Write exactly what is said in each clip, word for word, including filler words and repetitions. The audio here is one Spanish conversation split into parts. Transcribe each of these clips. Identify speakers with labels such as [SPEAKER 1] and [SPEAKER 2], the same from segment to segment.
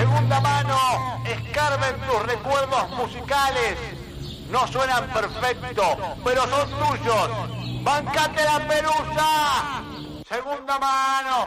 [SPEAKER 1] Segunda mano, escarben tus recuerdos musicales. No suenan perfectos, pero son tuyos. ¡Bancate la pelusa! Segunda mano.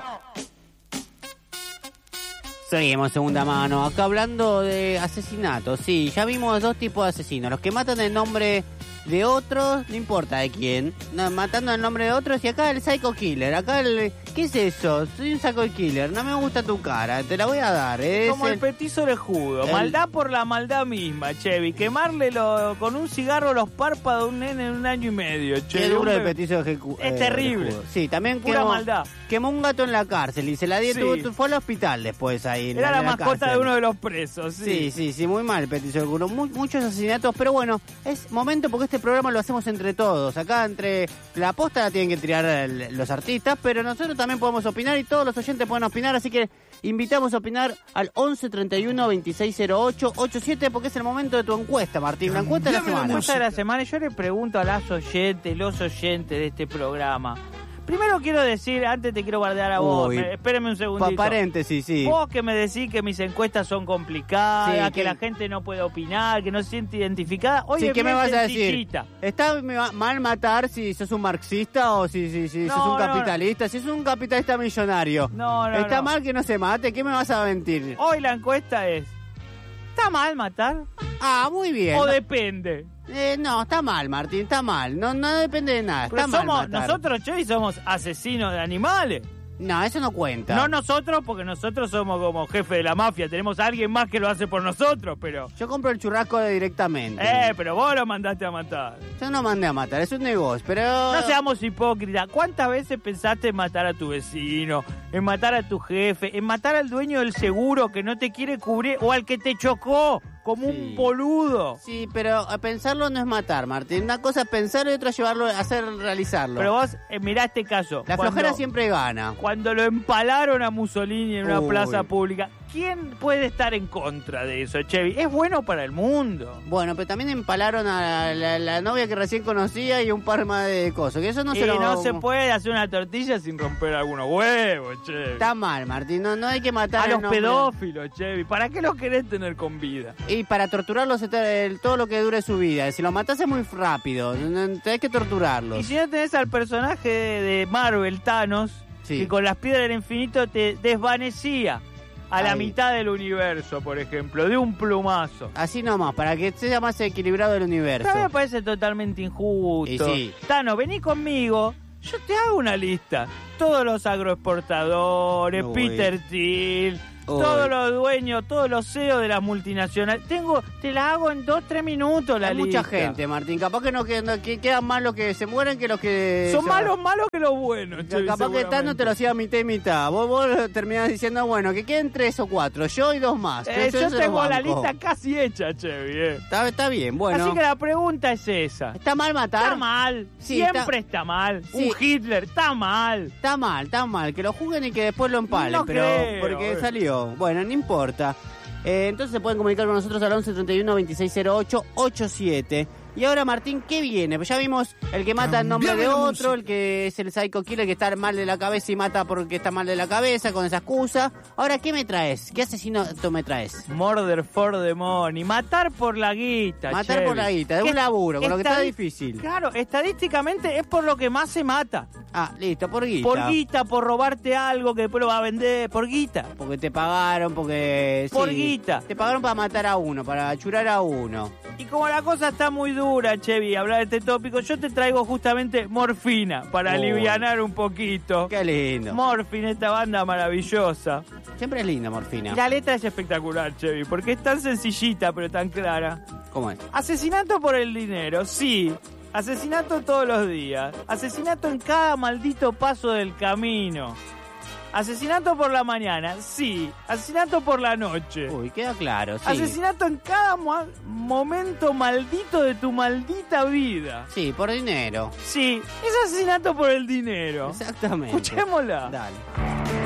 [SPEAKER 2] Seguimos segunda mano, acá hablando de asesinatos. Sí, ya vimos dos tipos de asesinos. Los que matan en nombre de otros, no importa de quién, no, matando en nombre de otros. Y acá el Psycho Killer, acá el... ¿Qué es eso? Soy un Psycho Killer, no me gusta tu cara, te la voy a dar. Es
[SPEAKER 3] Como el,
[SPEAKER 2] el
[SPEAKER 3] petiso orejudo,
[SPEAKER 2] el...
[SPEAKER 3] maldad por la maldad misma, Chevy. Quemarle lo, con un cigarro los párpados a un nene en un año y medio, Chevy.
[SPEAKER 2] Qué duro el petiso ejecu...
[SPEAKER 3] Es
[SPEAKER 2] eh,
[SPEAKER 3] terrible.
[SPEAKER 2] orejudo. Sí, también
[SPEAKER 3] pura
[SPEAKER 2] quemó,
[SPEAKER 3] maldad.
[SPEAKER 2] Quemó un gato en la cárcel y se la dio,
[SPEAKER 3] Sí.
[SPEAKER 2] tuvo, fue al hospital después ahí. En
[SPEAKER 3] Era
[SPEAKER 2] la,
[SPEAKER 3] la,
[SPEAKER 2] en la
[SPEAKER 3] mascota
[SPEAKER 2] cárcel.
[SPEAKER 3] de uno de los presos, sí.
[SPEAKER 2] Sí, sí, sí, muy mal, petiso orejudo. Mu- muchos asesinatos, pero bueno, es momento porque este programa lo hacemos entre todos. Acá entre la posta la tienen que tirar el, los artistas, pero nosotros también podemos opinar y todos los oyentes pueden opinar, así que invitamos a opinar al once treinta y uno veintiséis cero ocho ochenta y siete porque es el momento de tu encuesta, Martín, la encuesta de la
[SPEAKER 3] La
[SPEAKER 2] semana.
[SPEAKER 3] encuesta de la semana, y yo le pregunto a las oyentes, los oyentes de este programa. Primero quiero decir, antes te quiero guardar a vos,
[SPEAKER 2] Uy.
[SPEAKER 3] me, espérame un segundito.
[SPEAKER 2] Pa- paréntesis, sí.
[SPEAKER 3] Vos que me decís que mis encuestas son complicadas,
[SPEAKER 2] Sí,
[SPEAKER 3] que,
[SPEAKER 2] que-
[SPEAKER 3] la gente no puede opinar, que no se siente identificada. Oye,
[SPEAKER 2] Sí, ¿qué me
[SPEAKER 3] bien
[SPEAKER 2] vas a decir?
[SPEAKER 3] sencillita.
[SPEAKER 2] ¿Está mal matar si sos un marxista o si, si, si
[SPEAKER 3] No,
[SPEAKER 2] sos un
[SPEAKER 3] no,
[SPEAKER 2] capitalista? Si sos un capitalista millonario.
[SPEAKER 3] No, no,
[SPEAKER 2] ¿Está
[SPEAKER 3] no.
[SPEAKER 2] mal que no se mate? ¿Qué me vas a mentir?
[SPEAKER 3] Hoy la encuesta es, ¿está mal matar?
[SPEAKER 2] Ah, muy bien.
[SPEAKER 3] ¿O
[SPEAKER 2] No,
[SPEAKER 3] depende?
[SPEAKER 2] eh, no, está mal, Martín, está mal. No, no depende de nada.
[SPEAKER 3] Pero
[SPEAKER 2] Está mal
[SPEAKER 3] somos,
[SPEAKER 2] matar.
[SPEAKER 3] nosotros, Chevy, somos asesinos de animales.
[SPEAKER 2] No, eso no cuenta.
[SPEAKER 3] No nosotros, porque nosotros somos como jefe de la mafia. Tenemos a alguien más que lo hace por nosotros, pero...
[SPEAKER 2] Yo compro el churrasco directamente.
[SPEAKER 3] Eh, pero vos lo mandaste a matar.
[SPEAKER 2] Yo no mandé a matar, es un negocio, pero...
[SPEAKER 3] No seamos hipócritas. ¿Cuántas veces pensaste en matar a tu vecino, en matar a tu jefe, en matar al dueño del seguro que no te quiere cubrir o al que te chocó como
[SPEAKER 2] Sí.
[SPEAKER 3] un boludo?
[SPEAKER 2] Sí, pero a pensarlo no es matar, Martín. Una cosa es pensarlo y otra es llevarlo, hacer realizarlo.
[SPEAKER 3] Pero vos, eh, mirá este caso.
[SPEAKER 2] La
[SPEAKER 3] Cuando-
[SPEAKER 2] flojera siempre gana.
[SPEAKER 3] Cuando lo empalaron a Mussolini en una
[SPEAKER 2] Uy.
[SPEAKER 3] plaza pública, ¿quién puede estar en contra de eso, Chevy? Es bueno para el mundo.
[SPEAKER 2] Bueno, pero también empalaron a la, la- la novia que recién conocía y un par más de cosas. Que eso no
[SPEAKER 3] y
[SPEAKER 2] se lo...
[SPEAKER 3] no se puede hacer una tortilla sin romper algunos huevos, Chevy.
[SPEAKER 2] Está mal, Martín. No, no hay que matar
[SPEAKER 3] A
[SPEAKER 2] en
[SPEAKER 3] los
[SPEAKER 2] nombre-
[SPEAKER 3] pedófilos, Chevy. ¿Para qué los querés tener con vida?
[SPEAKER 2] Y para torturarlos el- todo lo que dure su vida. Si lo matás es muy rápido. No- no- Tenés que torturarlos.
[SPEAKER 3] Y si no tenés al personaje de, de Marvel, Thanos,
[SPEAKER 2] Sí.
[SPEAKER 3] que con las piedras del infinito te desvanecía a la
[SPEAKER 2] Ahí.
[SPEAKER 3] mitad del universo, por ejemplo, de un plumazo.
[SPEAKER 2] Así nomás, para que sea más equilibrado el universo.
[SPEAKER 3] A mí me parece totalmente injusto.
[SPEAKER 2] Y sí.
[SPEAKER 3] Thanos, vení conmigo. Yo te hago una lista. Todos los agroexportadores,
[SPEAKER 2] Uy.
[SPEAKER 3] Peter Thiel,
[SPEAKER 2] Uy.
[SPEAKER 3] todos los dueños, todos los C E O de las multinacionales. Tengo, te la hago en dos, tres minutos la
[SPEAKER 2] Hay
[SPEAKER 3] lista.
[SPEAKER 2] mucha gente, Martín. Capaz que no quedan, que quedan más los que se mueren que los que...
[SPEAKER 3] Son
[SPEAKER 2] se-
[SPEAKER 3] malos, malos que los buenos. Chevy,
[SPEAKER 2] Capaz que Thanos te lo hacía mitad y mitad. Vos, vos terminás diciendo, bueno, que queden tres o cuatro. Yo y dos más.
[SPEAKER 3] Eh,
[SPEAKER 2] Eso
[SPEAKER 3] yo
[SPEAKER 2] se los
[SPEAKER 3] tengo la
[SPEAKER 2] banco.
[SPEAKER 3] lista casi hecha, Chevy. eh.
[SPEAKER 2] Está, está bien, bueno.
[SPEAKER 3] Así que la pregunta es esa.
[SPEAKER 2] ¿Está mal matar?
[SPEAKER 3] Está mal,
[SPEAKER 2] Sí,
[SPEAKER 3] siempre está, mal.
[SPEAKER 2] Sí.
[SPEAKER 3] Un Hitler está mal.
[SPEAKER 2] Está mal, está mal. Que lo juzguen y que después lo empalen.
[SPEAKER 3] No
[SPEAKER 2] pero
[SPEAKER 3] creo,
[SPEAKER 2] porque
[SPEAKER 3] eh.
[SPEAKER 2] salió. Bueno, no importa. Eh, entonces se pueden comunicar con nosotros al once treinta y uno veintiséis cero ocho ochenta y siete. Y ahora, Martín, ¿qué viene? Pues ya vimos el que mata en nombre de
[SPEAKER 4] Cambiame la
[SPEAKER 2] otro, el que es el Psycho Killer, que está mal de la cabeza y mata porque está mal de la cabeza, con esa excusa. Ahora, ¿qué me traes? ¿Qué asesinato me traes?
[SPEAKER 3] Murder for the money. Matar por la guita,
[SPEAKER 2] Matar
[SPEAKER 3] Chevy.
[SPEAKER 2] por la guita, de
[SPEAKER 3] Que
[SPEAKER 2] un laburo, con lo que está
[SPEAKER 3] estadi-
[SPEAKER 2] difícil.
[SPEAKER 3] Claro, estadísticamente es por lo que más se mata.
[SPEAKER 2] Ah, listo, por guita.
[SPEAKER 3] Por guita, por robarte algo que después lo va a vender. Por guita.
[SPEAKER 2] Porque te pagaron, porque...
[SPEAKER 3] Por
[SPEAKER 2] sí,
[SPEAKER 3] guita.
[SPEAKER 2] Te pagaron para matar a uno, para churar a uno.
[SPEAKER 3] Y como la cosa está muy dura, Chevy, hablar de este tópico, yo te traigo justamente morfina para
[SPEAKER 2] Oh.
[SPEAKER 3] alivianar un poquito.
[SPEAKER 2] Qué lindo.
[SPEAKER 3] Morphine, esta banda maravillosa.
[SPEAKER 2] Siempre es linda, Morfina.
[SPEAKER 3] Y la letra es espectacular, Chevy, porque es tan sencillita pero tan clara.
[SPEAKER 2] ¿Cómo es?
[SPEAKER 3] Asesinato por el dinero, sí. Asesinato todos los días. Asesinato en cada maldito paso del camino. Asesinato por la mañana, sí. Asesinato por la noche.
[SPEAKER 2] Uy, queda claro, sí.
[SPEAKER 3] Asesinato en cada mo- momento maldito de tu maldita vida.
[SPEAKER 2] Sí, por dinero.
[SPEAKER 3] Sí, es asesinato por el dinero.
[SPEAKER 2] Exactamente.
[SPEAKER 3] Escuchémosla.
[SPEAKER 2] Dale.